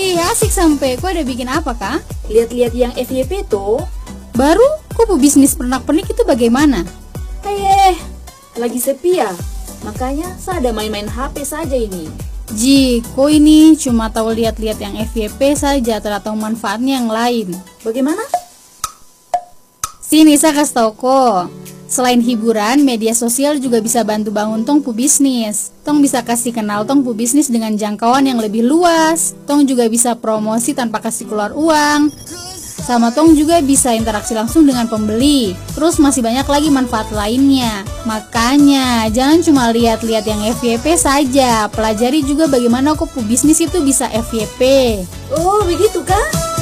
Wih, asik sampai. Kau ada bikin apa, Kak? Lihat-lihat yang FYP tuh. Baru? Kok bisnis pernak-pernik itu bagaimana? Lagi sepi ya. Makanya saya ada main-main HP saja ini. Ji, kok ini cuma tahu lihat-lihat yang FYP saja, tidak tahu manfaatnya yang lain. Bagaimana? Sini saya kasih tau kok. Selain hiburan, media sosial juga bisa bantu bangun tong pu bisnis. Tong bisa kasih kenal tong pu bisnis dengan jangkauan yang lebih luas. Tong juga bisa promosi tanpa kasih keluar uang. Sama tong juga bisa interaksi langsung dengan pembeli. Terus masih banyak lagi manfaat lainnya. Makanya jangan cuma lihat-lihat yang FYP saja. Pelajari juga bagaimana kok pu bisnis itu bisa FYP. Oh, begitu kah?